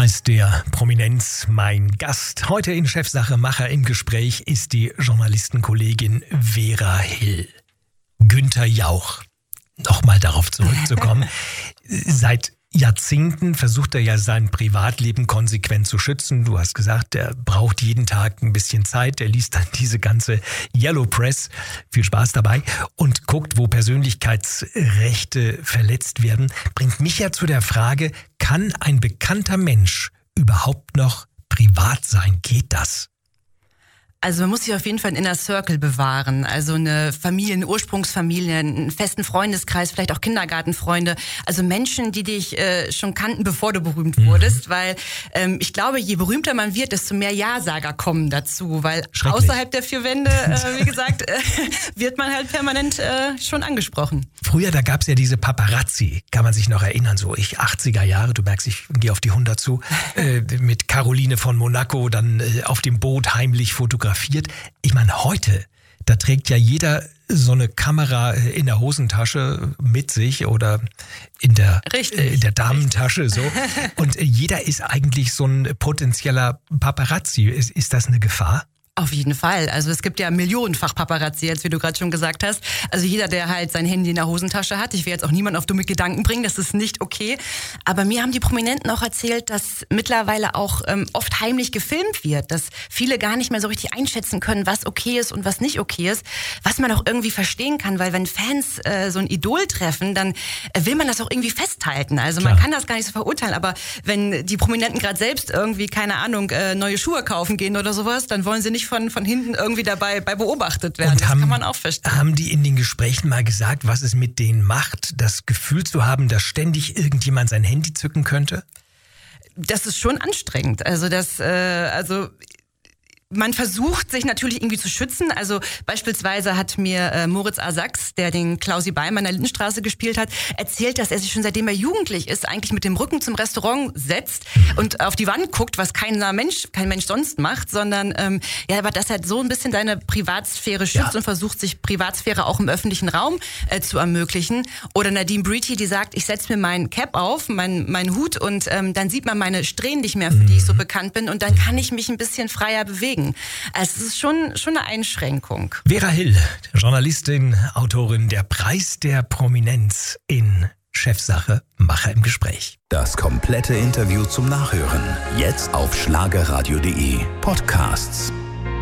Preis der Prominenz. Mein Gast heute in Chefsache Macher im Gespräch ist die Journalistenkollegin Vera Hill. Günther Jauch, nochmal darauf zurückzukommen. Seit Jahrzehnten versucht er ja sein Privatleben konsequent zu schützen. Du hast gesagt, er braucht jeden Tag ein bisschen Zeit. Er liest dann diese ganze Yellow Press, viel Spaß dabei, und guckt, wo Persönlichkeitsrechte verletzt werden. Bringt mich ja zu der Frage, kann ein bekannter Mensch überhaupt noch privat sein? Geht das? Also man muss sich auf jeden Fall einen Inner Circle bewahren, also eine Familie, eine Ursprungsfamilie, einen festen Freundeskreis, vielleicht auch Kindergartenfreunde, also Menschen, die dich schon kannten, bevor du berühmt wurdest, weil ich glaube, je berühmter man wird, desto mehr Ja-Sager kommen dazu, weil außerhalb der vier Wände, wie gesagt, wird man halt permanent schon angesprochen. Früher, da gab's ja diese Paparazzi, kann man sich noch erinnern, so 80er Jahre, du merkst, ich gehe auf die 100 zu, mit Caroline von Monaco dann auf dem Boot heimlich fotografiert. Ich meine, heute, da trägt ja jeder so eine Kamera in der Hosentasche mit sich oder in der Damentasche. So. Und jeder ist eigentlich so ein potenzieller Paparazzi. Ist das eine Gefahr? Auf jeden Fall. Also es gibt ja millionenfach Paparazzi, jetzt wie du gerade schon gesagt hast. Also jeder, der halt sein Handy in der Hosentasche hat, ich will jetzt auch niemanden auf dumme Gedanken bringen, das ist nicht okay. Aber mir haben die Prominenten auch erzählt, dass mittlerweile auch oft heimlich gefilmt wird, dass viele gar nicht mehr so richtig einschätzen können, was okay ist und was nicht okay ist. Was man auch irgendwie verstehen kann, weil wenn Fans so ein Idol treffen, dann will man das auch irgendwie festhalten. Also man kann das gar nicht so verurteilen, aber wenn die Prominenten gerade selbst irgendwie, keine Ahnung, neue Schuhe kaufen gehen oder sowas, dann wollen sie nicht von hinten irgendwie dabei beobachtet werden. Das kann man auch verstehen. Haben die in den Gesprächen mal gesagt, was es mit denen macht, das Gefühl zu haben, dass ständig irgendjemand sein Handy zücken könnte? Das ist schon anstrengend. Also man versucht, sich natürlich irgendwie zu schützen. Also beispielsweise hat mir Moritz A. Sachs, der den Klausi Beimer in der Lindenstraße gespielt hat, erzählt, dass er sich schon seitdem er jugendlich ist, eigentlich mit dem Rücken zum Restaurant setzt und auf die Wand guckt, was kein Mensch sonst macht, sondern aber dass er so ein bisschen deine Privatsphäre schützt und versucht, sich Privatsphäre auch im öffentlichen Raum zu ermöglichen. Oder Nadine Breety, die sagt, ich setze mir meinen Cap auf, meinen Hut und dann sieht man meine Strähnen nicht mehr, für die ich so bekannt bin, und dann kann ich mich ein bisschen freier bewegen. Also es ist schon eine Einschränkung. Vera Hill, Journalistin, Autorin, der Preis der Prominenz in Chefsache Macher im Gespräch. Das komplette Interview zum Nachhören jetzt auf schlagerradio.de Podcasts.